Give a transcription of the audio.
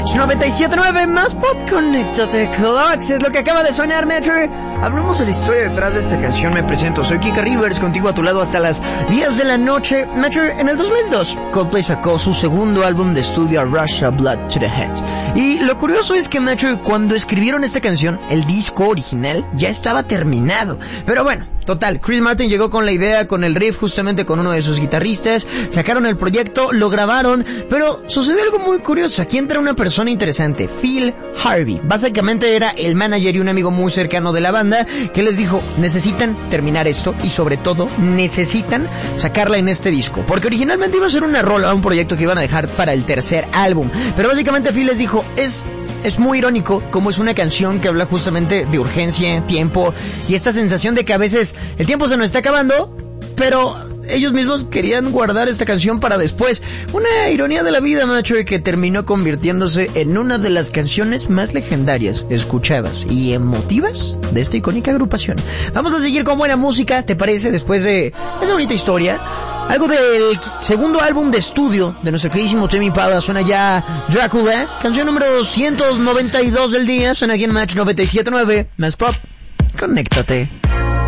Match 97.9, más pop, conéctate, Clocks, es lo que acaba de sonar, Metro. Hablamos de la historia detrás de esta canción, me presento, soy Kika Rivers, contigo a tu lado hasta las 10 de la noche. Metro, en el 2002, Coldplay sacó su segundo álbum de estudio, Russia Blood to the Head. Y lo curioso es que, Metro, cuando escribieron esta canción, el disco original ya estaba terminado. Pero bueno, total, Chris Martin llegó con la idea, con el riff, justamente con uno de sus guitarristas, sacaron el proyecto, lo grabaron, pero sucedió algo muy curioso. Aquí entra una persona interesante, Phil Harvey. Básicamente era el manager y un amigo muy cercano de la banda que les dijo, necesitan terminar esto y sobre todo necesitan sacarla en este disco, porque originalmente iba a ser una rola, un proyecto que iban a dejar para el tercer álbum, pero básicamente Phil les dijo, es muy irónico como es una canción que habla justamente de urgencia, tiempo y esta sensación de que a veces el tiempo se nos está acabando, pero ellos mismos querían guardar esta canción para después. Una ironía de la vida, macho, que terminó convirtiéndose en una de las canciones más legendarias, escuchadas y emotivas de esta icónica agrupación. Vamos a seguir con buena música, ¿te parece? Después de esa bonita historia, algo del segundo álbum de estudio de nuestro queridísimo Tame Impala, suena ya Dracula, canción número 192 del día, suena aquí en Match 97.9, más pop, conéctate.